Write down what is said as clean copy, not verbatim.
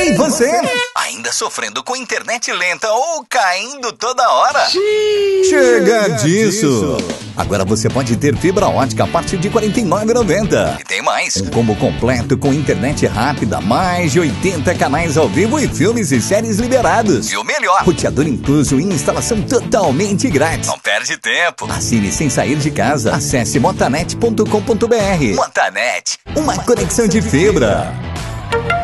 E você? Ainda sofrendo com internet lenta ou caindo toda hora? Chega disso! Agora você pode ter fibra ótica a partir de R$ 49,90. E tem mais. Um combo completo com internet rápida, mais de 80 canais ao vivo e filmes e séries liberados. E o melhor, roteador incluso e instalação totalmente grátis. Não perde tempo. Assine sem sair de casa. Acesse motanet.com.br. Motanet, uma conexão de fibra.